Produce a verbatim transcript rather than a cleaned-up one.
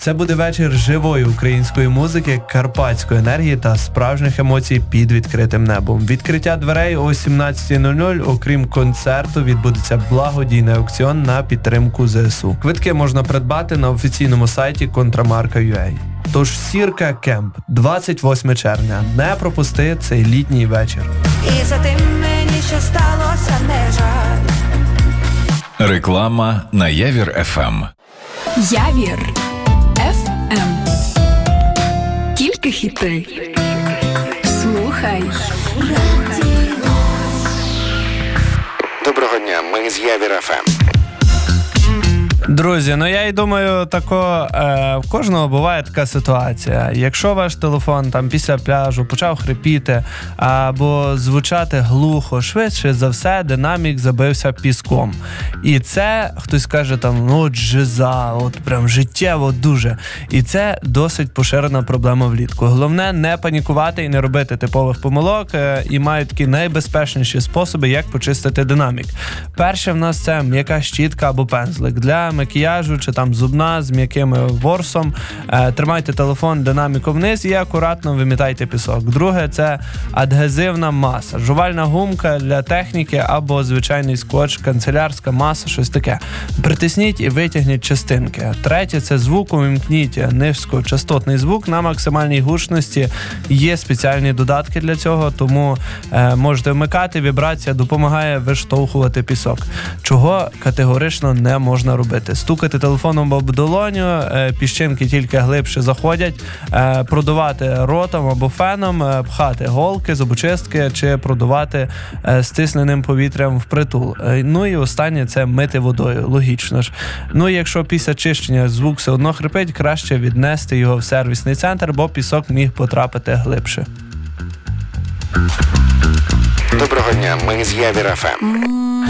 Це буде вечір живої української музики, карпатської енергії та справжніх емоцій під відкритим небом. Відкриття дверей о сімнадцята нуль нуль, окрім концерту, відбудеться благодійний аукціон на підтримку ЗСУ. Квитки можна придбати на офіційному сайті контрамарка крапка ю а. Тож Сірка Кемп, двадцять восьмого червня. Не пропусти цей літній вечір. І за тим мені ще сталося, не жаль. Реклама на Явір еф ем. Явір еф ем. Тільки хіти. Слухай. Доброго дня, ми з Явір еф ем. Друзі, ну я й думаю, тако, е, в кожного буває така ситуація. Якщо ваш телефон там після пляжу почав хрипіти або звучати глухо, швидше за все динамік забився піском. І це, хтось каже там, ну от жиза, от прям життєво дуже. І це досить поширена проблема влітку. Головне не панікувати і не робити типових помилок, е, і мають такі найбезпечніші способи, як почистити динамік. Перше в нас це м'яка щітка або пензлик. Для макіяжу чи там зубна з м'яким ворсом. Е, тримайте телефон динаміком вниз і акуратно вимітайте пісок. Друге, це адгезивна маса. Жувальна гумка для техніки або звичайний скотч, канцелярська маса, щось таке. Притисніть і витягніть частинки. Третє, це звук, увімкніть низькочастотний звук на максимальній гучності. Є спеціальні додатки для цього, тому е, можете вмикати, вібрація допомагає виштовхувати пісок. Чого категорично не можна робити. Стукати телефоном об долоню, піщинки тільки глибше заходять, продувати ротом або феном, пхати голки, зубочистки чи продувати стисненим повітрям впритул. Ну і останнє – це мити водою, логічно ж. Ну і якщо після чищення звук все одно хрипить, краще віднести його в сервісний центр, бо пісок міг потрапити глибше. Доброго дня, ми з Явір еф ем.